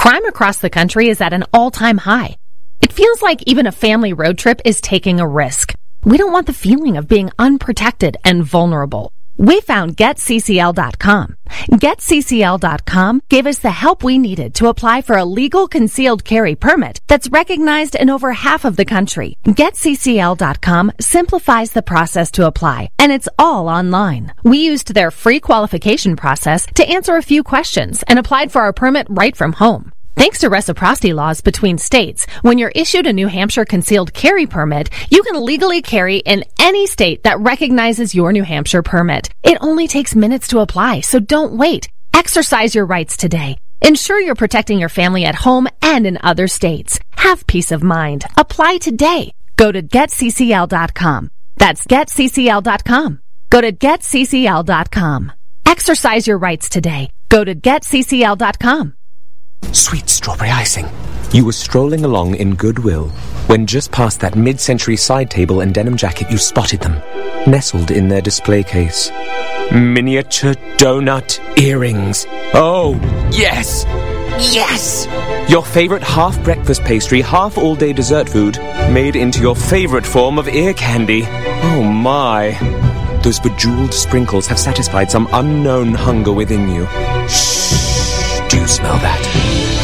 Crime across the country is at an all-time high. It feels like even a family road trip is taking a risk. We don't want the feeling of being unprotected and vulnerable. We found GetCCL.com. GetCCL.com gave us the help we needed to apply for a legal concealed carry permit that's recognized in over half of the country. GetCCL.com simplifies the process to apply, and it's all online. We used their free qualification process to answer a few questions and applied for our permit right from home. Thanks to reciprocity laws between states, when you're issued a New Hampshire concealed carry permit, you can legally carry in any state that recognizes your New Hampshire permit. It only takes minutes to apply, so don't wait. Exercise your rights today. Ensure you're protecting your family at home and in other states. Have peace of mind. Apply today. Go to GetCCL.com. That's GetCCL.com. Go to GetCCL.com. Exercise your rights today. Go to GetCCL.com. Sweet strawberry icing. You were strolling along in goodwill when just past that mid-century side table and denim jacket you spotted them, nestled in their display case. Miniature donut earrings. Oh, yes! Yes! Your favorite half-breakfast pastry, half-all-day dessert food, made into your favorite form of ear candy. Oh, my. Those bejeweled sprinkles have satisfied some unknown hunger within you. Shh, do you smell that?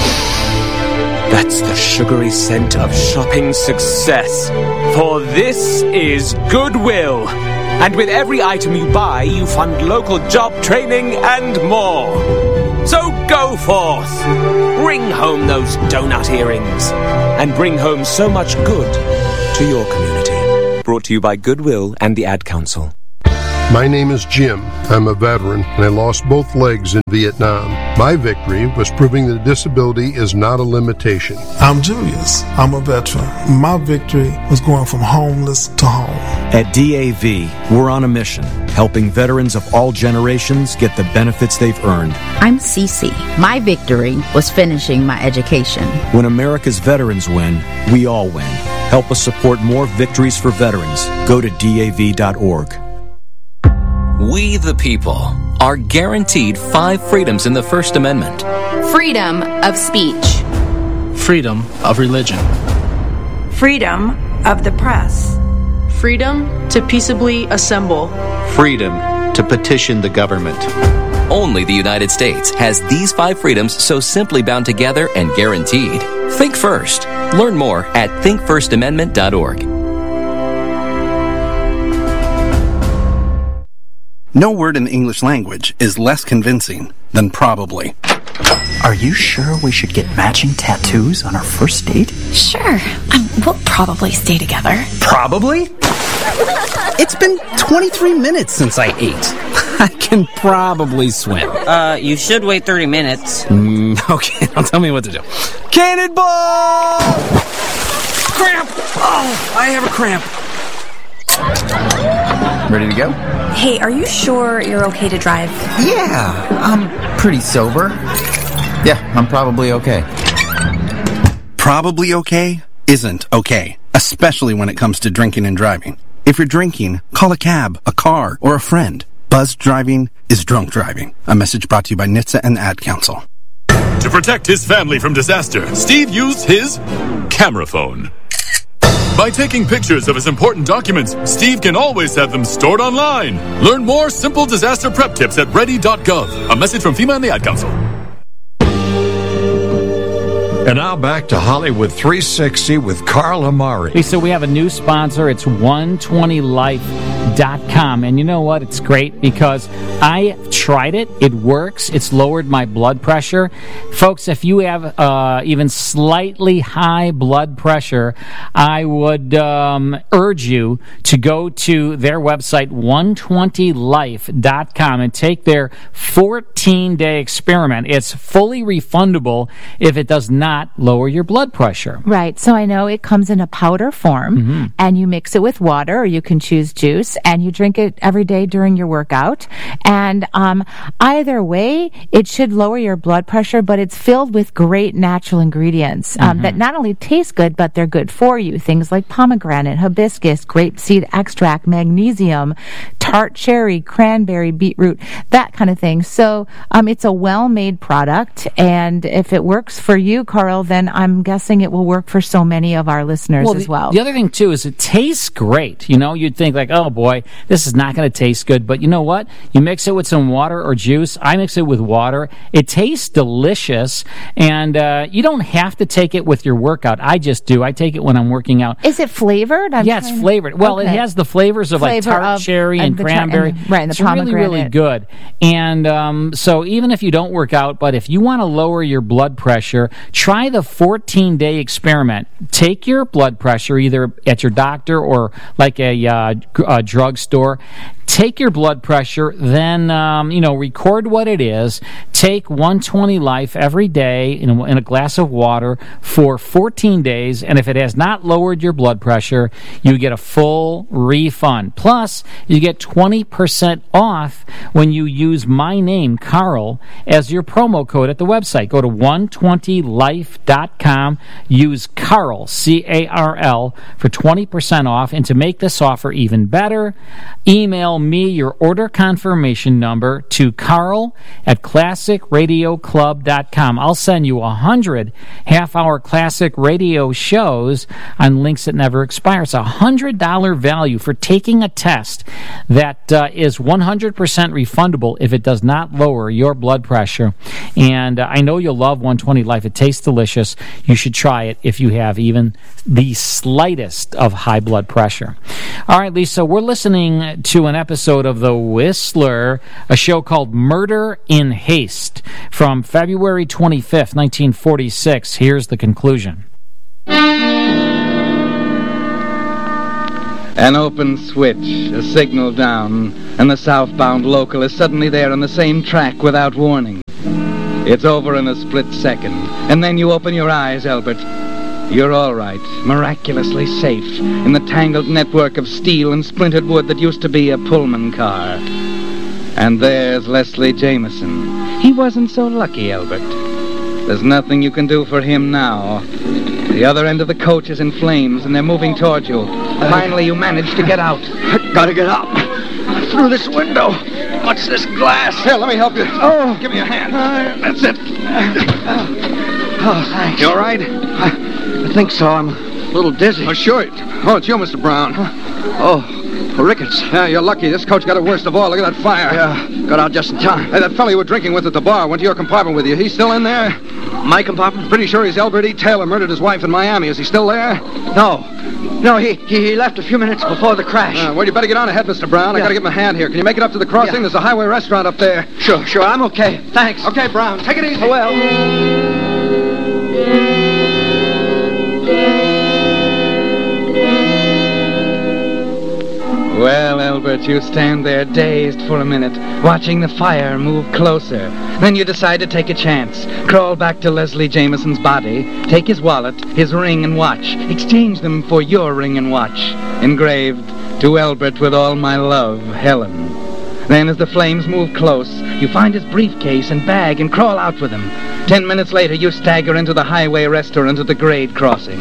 That's the sugary scent of shopping success. For this is Goodwill. And with every item you buy, you fund local job training and more. So go forth. Bring home those donut earrings. And bring home so much good to your community. Brought to you by Goodwill and the Ad Council. My name is Jim. I'm a veteran, and I lost both legs in Vietnam. My victory was proving that disability is not a limitation. I'm Julius. I'm a veteran. My victory was going from homeless to home. At DAV, we're on a mission, helping veterans of all generations get the benefits they've earned. I'm Cece. My victory was finishing my education. When America's veterans win, we all win. Help us support more victories for veterans. Go to DAV.org. We, the people, are guaranteed 5 freedoms in the First Amendment. Freedom of speech. Freedom of religion. Freedom of the press. Freedom to peaceably assemble. Freedom to petition the government. Only the United States has these 5 freedoms so simply bound together and guaranteed. Think first. Learn more at thinkfirstamendment.org. No word in the English language is less convincing than probably. Are you sure we should get matching tattoos on our first date? Sure. We'll probably stay together. Probably? It's been 23 minutes since I ate. I can probably swim. You should wait 30 minutes. Okay, now tell me what to do. Cannonball! Cramp! Oh, I have a cramp. Ready to go? Hey, are you sure you're okay to drive? Yeah, I'm pretty sober. Yeah, I'm probably okay. Probably okay isn't okay, especially when it comes to drinking and driving. If you're drinking, call a cab, a car, or a friend. Buzzed driving is drunk driving. A message brought to you by NHTSA and the Ad Council. To protect his family from disaster, Steve used his camera phone. By taking pictures of his important documents, Steve can always have them stored online. Learn more simple disaster prep tips at ready.gov. A message from FEMA and the Ad Council. And now back to Hollywood 360 with Carl Amari. So we have a new sponsor. It's 120life.com. And you know what? It's great because I tried it. It works. It's lowered my blood pressure. Folks, if you have even slightly high blood pressure, I would urge you to go to their website, 120life.com, and take their 14-day experiment. It's fully refundable if it does not lower your blood pressure. Right. So I know it comes in a powder form, and you mix it with water, or you can choose juice, and you drink it every day during your workout. And either way, it should lower your blood pressure, but it's filled with great natural ingredients that not only taste good, but they're good for you. Things like pomegranate, hibiscus, grapeseed extract, magnesium, tart cherry, cranberry, beetroot, that kind of thing. So it's a well-made product, and if it works for you, Carl, then I'm guessing it will work for so many of our listeners as well. The other thing, too, is it tastes great. You know, you'd think like, oh, boy, this is not going to taste good. But you know what? You mix it with some water or juice. I mix it with water. It tastes delicious, and you don't have to take it with your workout. I just do. I take it when I'm working out. Is it flavored? It's flavored. Well, it has the flavors of like tart cherry and cranberry. And the pomegranate. Really, really good. And so even if you don't work out, but if you want to lower your blood pressure, try the 14-day experiment. Take your blood pressure either at your doctor or like a drugstore. Take your blood pressure, then record what it is. Take 120 Life every day in a glass of water for 14 days, and if it has not lowered your blood pressure, you get a full refund. Plus, you get 20% off when you use my name, Carl, as your promo code at the website. Go to 120life.com, use Carl, C-A-R-L, for 20% off, and to make this offer even better, email me your order confirmation number to carl@classicradioclub.com. I'll send you 100 half-hour classic radio shows on links that never expire. It's a $100 value for taking a test that is 100% refundable if it does not lower your blood pressure. And I know you'll love 120 Life. It tastes delicious. You should try it if you have even the slightest of high blood pressure. All right, Lisa, we're listening to an episode of The Whistler, a show called Murder in Haste from February 25th, 1946. Here's the conclusion. An open switch, a signal down, and the southbound local is suddenly there on the same track without warning. It's over in a split second, and then you open your eyes, Albert. You're all right, miraculously safe in the tangled network of steel and splintered wood that used to be a Pullman car. And there's Leslie Jameson. He wasn't so lucky, Albert. There's nothing you can do for him now. The other end of the coach is in flames, and they're moving toward you. Finally, you manage to get out. I gotta get out. Through this window. What's this glass? Here, let me help you. Oh. Give me a hand. That's it. Oh, thanks. You all right? I think so. I'm a little dizzy. Oh, sure. Oh, it's you, Mr. Brown. Oh, rickets. Yeah, you're lucky. This coach got it worst of all. Look at that fire. Yeah, got out just in time. Hey, that fellow you were drinking with at the bar went to your compartment with you. He's still in there? My compartment? Pretty sure he's Albert E. Taylor, murdered his wife in Miami. Is he still there? No, he left a few minutes before the crash. Well, you better get on ahead, Mr. Brown. I gotta give him a hand here. Can you make it up to the crossing? Yeah. There's a highway restaurant up there. Sure, I'm okay. Thanks. Okay, Brown, take it easy. Oh, well. Well, Albert, you stand there dazed for a minute, watching the fire move closer. Then you decide to take a chance. Crawl back to Leslie Jameson's body, take his wallet, his ring and watch, exchange them for your ring and watch, engraved, "To Albert with all my love, Helen." Then as the flames move close, you find his briefcase and bag and crawl out with him. 10 minutes later, you stagger into the highway restaurant at the grade crossing.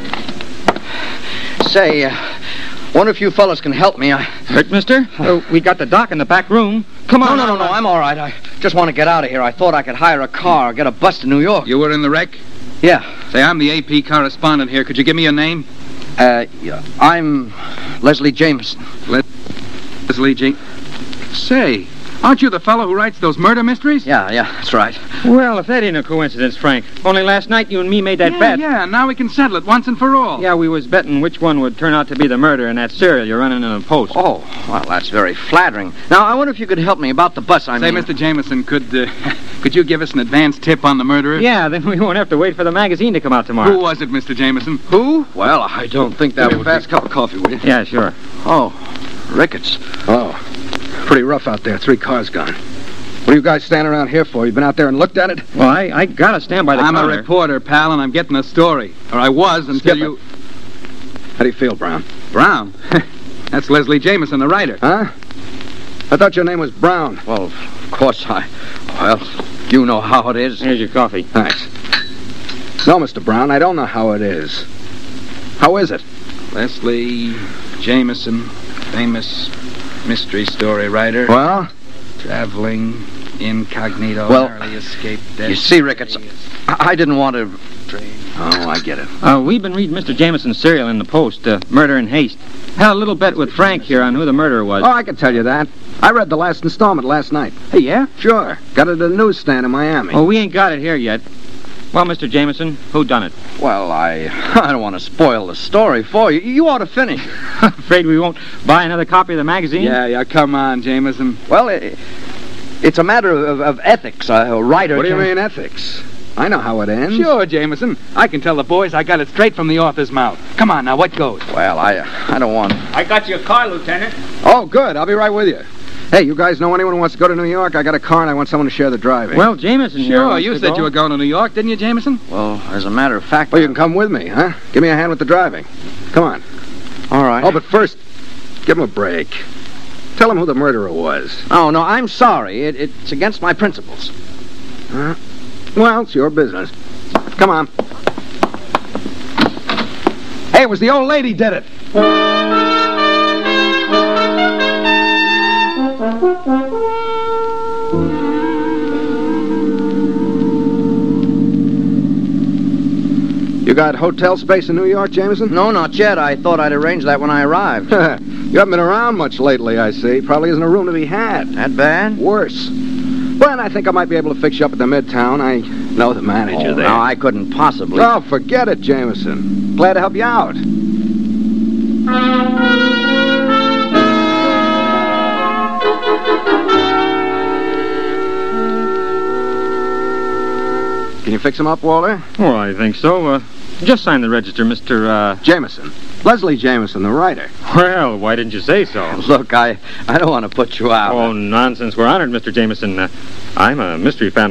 Say, wonder if you fellas can help me. Hurt, mister? We got the doc in the back room. Come on. No, I'm all right. I just want to get out of here. I thought I could hire a car or get a bus to New York. You were in the wreck? Yeah. Say, I'm the AP correspondent here. Could you give me your name? Yeah. I'm Leslie Jameson. Leslie Say, aren't you the fellow who writes those murder mysteries? Yeah, that's right. Well, if that ain't a coincidence, Frank. Only last night you and me made that bet. Yeah, now we can settle it once and for all. Yeah, we was betting which one would turn out to be the murder in that cereal you're running in the Post. Oh, well, that's very flattering. Now, I wonder if you could help me about the bus, Say, Mr. Jameson, could you give us an advance tip on the murderer? Yeah, then we won't have to wait for the magazine to come out tomorrow. Who was it, Mr. Jameson? Who? Well, I don't think that would be... fast cup of coffee, will you? Yeah, sure. Oh, rickets. Oh, pretty rough out there. 3 cars gone. What are you guys standing around here for? You been out there and looked at it? Well, I gotta stand by the counter. I'm a reporter, pal, and I'm getting a story. Or I was until you... How do you feel, Brown? Brown? That's Leslie Jameson, the writer. Huh? I thought your name was Brown. Well, of course Well, you know how it is. Here's your coffee. Thanks. No, Mr. Brown, I don't know how it is. How is it? Leslie Jameson, famous mystery story writer. Well? Traveling incognito, Well, narrowly escaped death. You see, Rick, I didn't want to... Oh, I get it. We've been reading Mr. Jameson's serial in the Post, Murder in Haste. Had a little bet with Frank here on who the murderer was. Oh, I can tell you that. I read the last installment last night. Hey, yeah? Sure. Got it at a newsstand in Miami. Oh, we ain't got it here yet. Well, Mr. Jameson, who done it? Well, I don't want to spoil the story for you. You ought to finish it. Afraid we won't buy another copy of the magazine? Yeah, come on, Jameson. Well, it's a matter of ethics. A writer What do you can... mean, ethics? I know how it ends. Sure, Jameson. I can tell the boys I got it straight from the author's mouth. Come on, now, what goes? Well, I don't want... I got you a car, Lieutenant. Oh, good. I'll be right with you. Hey, you guys know anyone who wants to go to New York? I got a car and I want someone to share the driving. Well, Jameson here Sure, wants you to said go. you were going to New York, didn't you, Jameson? Well, as a matter of fact... Well, you can come with me, huh? Give me a hand with the driving. Come on. All right. Oh, but first, give him a break. Tell him who the murderer was. Oh, no, I'm sorry. It's against my principles. Huh? Well, it's your business. Come on. Hey, it was the old lady did it. You got hotel space in New York, Jameson? No, not yet. I thought I'd arrange that when I arrived. You haven't been around much lately, I see. Probably isn't a room to be had. That bad? Worse. Well, I think I might be able to fix you up at the Midtown. I know the manager there. No, I couldn't possibly. Oh, forget it, Jameson. Glad to help you out. Can you fix him up, Walter? Oh, I think so. Just sign the register, Mr. Jameson. Leslie Jameson, the writer. Well, why didn't you say so? Look, I don't want to put you out. Oh, nonsense. We're honored, Mr. Jameson. I'm a mystery fan